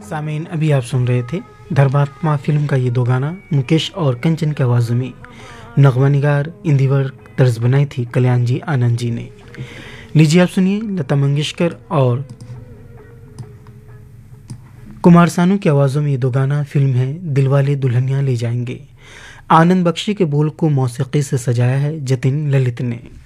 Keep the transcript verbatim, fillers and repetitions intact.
सामीन अभी आप सुन रहे थे धर्मात्मा फिल्म का ये दो गाना मुकेश और कंचन की आवाज़ों में नगमा निगार इंदिवर तर्ज बनाई थी कल्याण जी आनंद जी ने। लीजिए आप सुनिए लता मंगेशकर और कुमार सानू की आवाज़ों में ये दो गाना फिल्म है दिलवाले दुल्हनिया ले जाएंगे। आनंद बख्शी के बोल को मौसीकी से सजाया है जतिन ललित ने।